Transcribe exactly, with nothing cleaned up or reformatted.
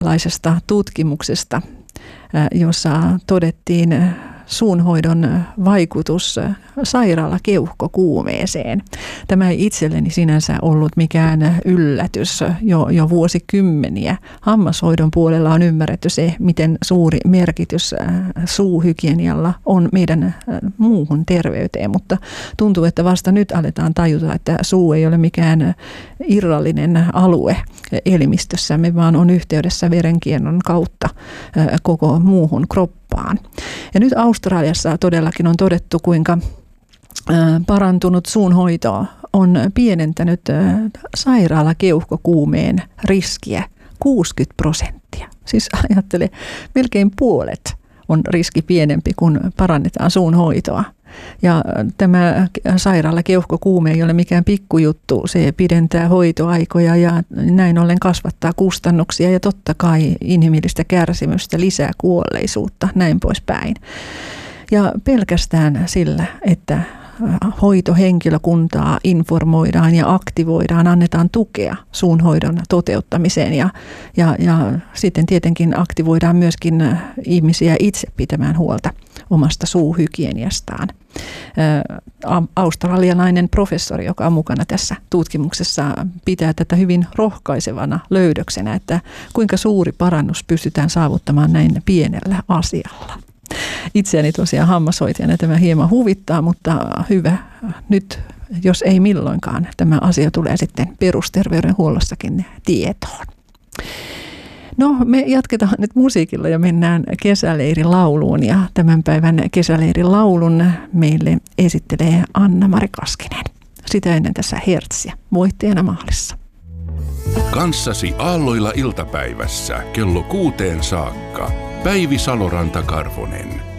australialaisesta tutkimuksesta, jossa todettiin suunhoidon vaikutus sairaalakeuhkokuumeeseen. Tämä ei itselleni sinänsä ollut mikään yllätys. Jo, jo vuosikymmeniä hammashoidon puolella on ymmärretty se, miten suuri merkitys suuhygienialla on meidän muuhun terveyteen, mutta tuntuu, että vasta nyt aletaan tajuta, että suu ei ole mikään irrallinen alue elimistössämme, vaan on yhteydessä verenkierron kautta koko muuhun kroppaan. Ja nyt Australiassa todellakin on todettu, kuinka parantunut suunhoito on pienentänyt sairaalakeuhkokuumeen riskiä kuusikymmentä prosenttia. Siis ajattele, melkein puolet on riski pienempi, kun parannetaan suunhoitoa. Ja tämä sairaalakeuhkokuume ei ole mikään pikkujuttu. Se pidentää hoitoaikoja ja näin ollen kasvattaa kustannuksia ja totta kai inhimillistä kärsimystä, lisää kuolleisuutta, näin poispäin. Ja pelkästään sillä, että hoitohenkilökuntaa informoidaan ja aktivoidaan, annetaan tukea suunhoidon toteuttamiseen ja, ja, ja sitten tietenkin aktivoidaan myöskin ihmisiä itse pitämään huolta omasta suuhygieniastaan. Australialainen professori, joka on mukana tässä tutkimuksessa, pitää tätä hyvin rohkaisevana löydöksenä, että kuinka suuri parannus pystytään saavuttamaan näin pienellä asialla. Itseäni tosiaan hammashoitajana tämä hieman huvittaa, mutta hyvä nyt, jos ei milloinkaan, tämä asia tulee sitten perusterveydenhuollossakin tietoon. No, me jatketaan nyt musiikilla ja mennään kesäleirilauluun ja tämän päivän kesäleirilaulun meille esittelee Anna-Mari Kaskinen. Sitä ennen tässä Hertsiä, voittajana maalissa. Kanssasi aalloilla iltapäivässä kello kuuteen saakka. Päivi Saloranta-Karvonen.